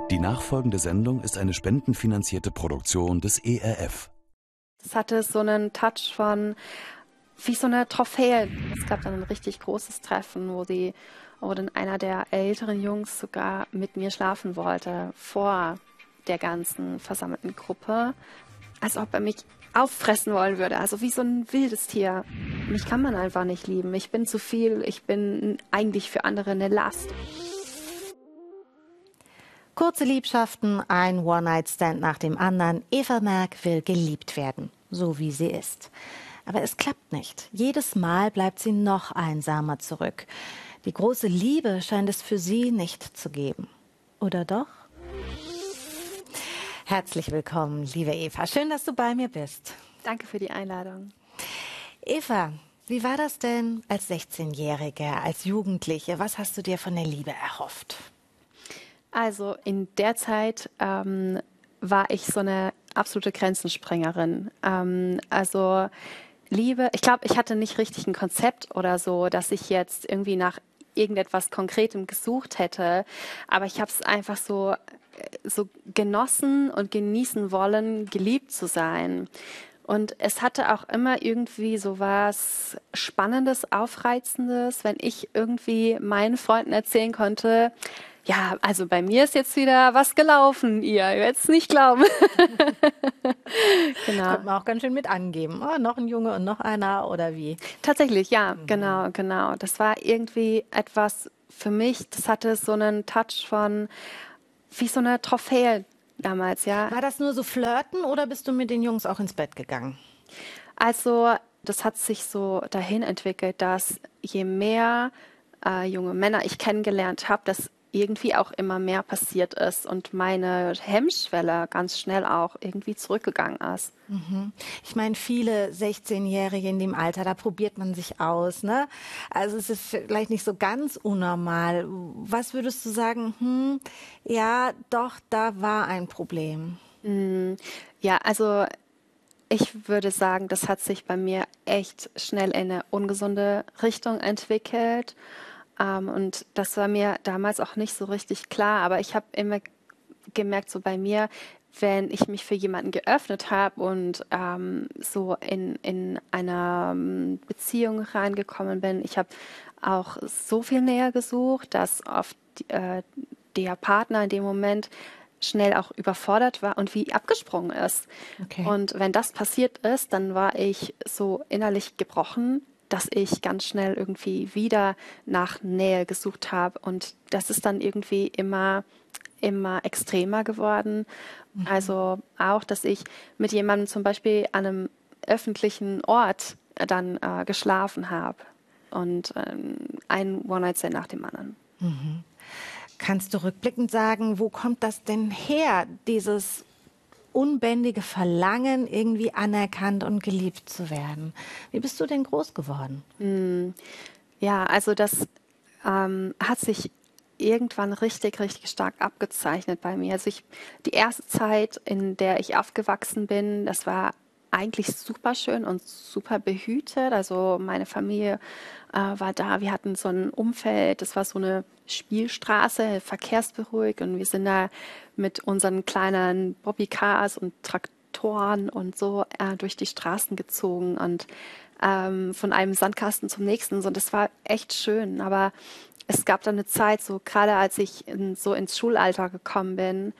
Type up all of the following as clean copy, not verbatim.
Die nachfolgende Sendung ist eine spendenfinanzierte Produktion des ERF. Es hatte so einen Touch von, wie so eine Trophäe. Es gab dann ein richtig großes Treffen, wo dann einer der älteren Jungs sogar mit mir schlafen wollte, vor der ganzen versammelten Gruppe. Als ob er mich auffressen wollen würde, also wie so ein wildes Tier. Mich kann man einfach nicht lieben. Ich bin zu viel, ich bin eigentlich für andere eine Last. Kurze Liebschaften, ein One-Night-Stand nach dem anderen. Eva Merck will geliebt werden, so wie sie ist. Aber es klappt nicht. Jedes Mal bleibt sie noch einsamer zurück. Die große Liebe scheint es für sie nicht zu geben. Oder doch? Herzlich willkommen, liebe Eva. Schön, dass du bei mir bist. Danke für die Einladung. Eva, wie war das denn als 16-Jährige, als Jugendliche? Was hast du dir von der Liebe erhofft? Also in der Zeit war ich so eine absolute Grenzensprengerin. Also Liebe, ich glaube, ich hatte nicht richtig ein Konzept oder so, dass ich jetzt irgendwie nach irgendetwas Konkretem gesucht hätte. Aber ich habe es einfach so genossen und genießen wollen, geliebt zu sein. Und es hatte auch immer irgendwie so was Spannendes, Aufreizendes, wenn ich irgendwie meinen Freunden erzählen konnte, ja, also bei mir ist jetzt wieder was gelaufen, ihr werdet es nicht glauben. Genau. Das könnte man auch ganz schön mit angeben. Oh, noch ein Junge und noch einer oder wie? Tatsächlich, ja, genau. Das war irgendwie etwas für mich, das hatte so einen Touch von, wie so eine Trophäe damals, ja. War das nur so Flirten oder bist du mit den Jungs auch ins Bett gegangen? Also, das hat sich so dahin entwickelt, dass je mehr junge Männer ich kennengelernt habe, dass irgendwie auch immer mehr passiert ist und meine Hemmschwelle ganz schnell auch irgendwie zurückgegangen ist. Ich meine, viele 16-Jährige in dem Alter, da probiert man sich aus, ne? Also es ist vielleicht nicht so ganz unnormal. Was würdest du sagen, ja, doch, da war ein Problem? Ja, also ich würde sagen, das hat sich bei mir echt schnell in eine ungesunde Richtung entwickelt. Und das war mir damals auch nicht so richtig klar, aber ich habe immer gemerkt, so bei mir, wenn ich mich für jemanden geöffnet habe und so in einer Beziehung reingekommen bin, ich habe auch so viel näher gesucht, dass oft der Partner in dem Moment schnell auch überfordert war und wie abgesprungen ist. Okay. Und wenn das passiert ist, dann war ich so innerlich gebrochen, dass ich ganz schnell irgendwie wieder nach Nähe gesucht habe. Und das ist dann irgendwie immer extremer geworden. Also auch, dass ich mit jemandem zum Beispiel an einem öffentlichen Ort dann geschlafen habe. Und ein One-Night-Stand nach dem anderen. Kannst du rückblickend sagen, wo kommt das denn her, dieses unbändige Verlangen, irgendwie anerkannt und geliebt zu werden? Wie bist du denn groß geworden? Ja, also das hat sich irgendwann richtig stark abgezeichnet bei mir. Also die erste Zeit, in der ich aufgewachsen bin, das war eigentlich super schön und super behütet. Also meine Familie war da. Wir hatten so ein Umfeld, das war so eine Spielstraße, verkehrsberuhigt. Und wir sind da mit unseren kleinen Bobbycars und Traktoren und so durch die Straßen gezogen und von einem Sandkasten zum nächsten. So, das war echt schön. Aber es gab dann eine Zeit, so gerade als ich so ins Schulalter gekommen bin,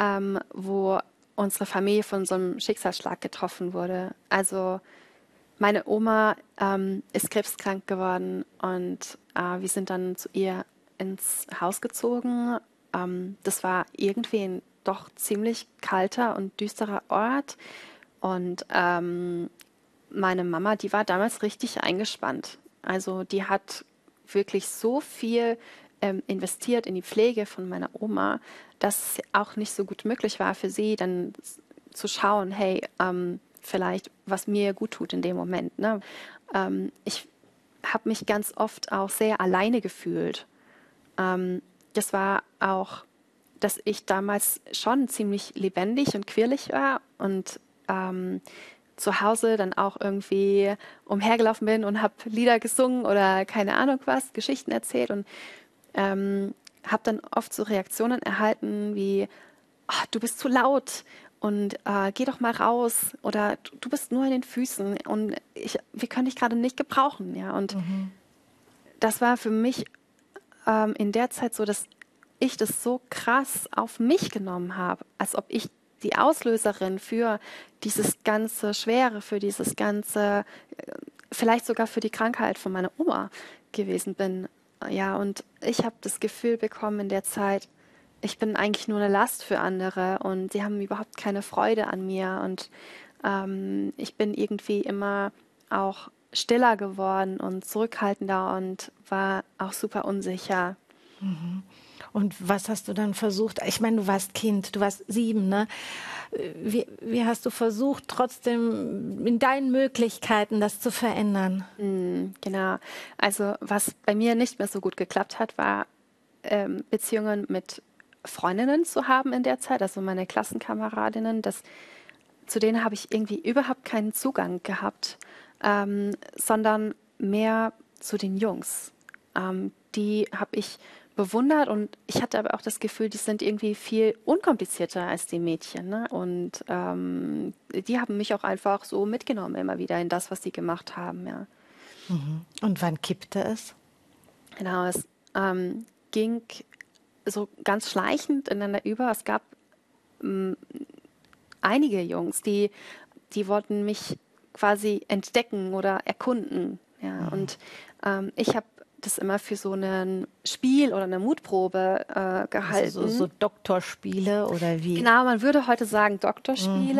wo unsere Familie von so einem Schicksalsschlag getroffen wurde. Also meine Oma ist krebskrank geworden und wir sind dann zu ihr ins Haus gezogen. Das war irgendwie ein doch ziemlich kalter und düsterer Ort. Und meine Mama, die war damals richtig eingespannt. Also die hat wirklich so viel investiert in die Pflege von meiner Oma, dass es auch nicht so gut möglich war für sie, dann zu schauen, hey, vielleicht, was mir gut tut in dem Moment. Ne? Ich habe mich ganz oft auch sehr alleine gefühlt. Das war auch, dass ich damals schon ziemlich lebendig und quirlig war und zu Hause dann auch irgendwie umhergelaufen bin und habe Lieder gesungen oder keine Ahnung was, Geschichten erzählt und habe dann oft so Reaktionen erhalten wie, "Ah, du bist zu laut und geh doch mal raus oder du bist nur in den Füßen und wir können dich gerade nicht gebrauchen. Ja? Und das war für mich in der Zeit so, dass ich das so krass auf mich genommen habe, als ob ich die Auslöserin für dieses ganze Schwere, für dieses ganze, vielleicht sogar für die Krankheit von meiner Oma gewesen bin. Ja, und ich habe das Gefühl bekommen in der Zeit, ich bin eigentlich nur eine Last für andere und sie haben überhaupt keine Freude an mir und ich bin irgendwie immer auch stiller geworden und zurückhaltender und war auch super unsicher. Und was hast du dann versucht? Ich meine, du warst Kind, du warst 7, ne? Wie hast du versucht, trotzdem in deinen Möglichkeiten das zu verändern? Genau. Also was bei mir nicht mehr so gut geklappt hat, war Beziehungen mit Freundinnen zu haben in der Zeit, also meine Klassenkameradinnen. Zu denen habe ich irgendwie überhaupt keinen Zugang gehabt, sondern mehr zu den Jungs. Die habe ich bewundert und ich hatte aber auch das Gefühl, die sind irgendwie viel unkomplizierter als die Mädchen. Ne? Und die haben mich auch einfach so mitgenommen immer wieder in das, was sie gemacht haben. Ja. Und wann kippte es? Genau, es ging so ganz schleichend ineinander über. Es gab einige Jungs, die wollten mich quasi entdecken oder erkunden. Ja. Und ich habe das immer für so ein Spiel oder eine Mutprobe gehalten. Also so Doktorspiele oder wie? Genau, man würde heute sagen Doktorspiele.